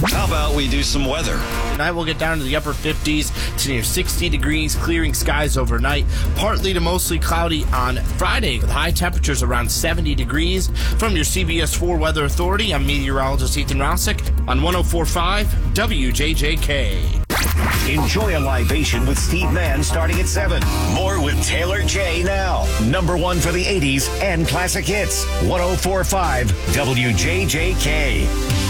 How about we do some weather? Tonight we'll get down to the upper 50s to near 60 degrees, clearing skies overnight. Partly to mostly cloudy on Friday with high temperatures around 70 degrees. From your CBS 4 Weather Authority, I'm meteorologist Ethan Rousick on 104.5 WJJK. Enjoy a libation with Steve Mann starting at 7. More with Taylor J now. Number 1 for the 80s and classic hits. 104.5 WJJK.